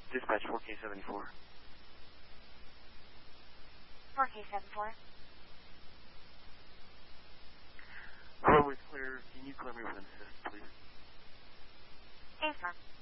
Dispatch 4K74. 4K74. Runway's clear. Can you clear me with an assist, please? Affirm.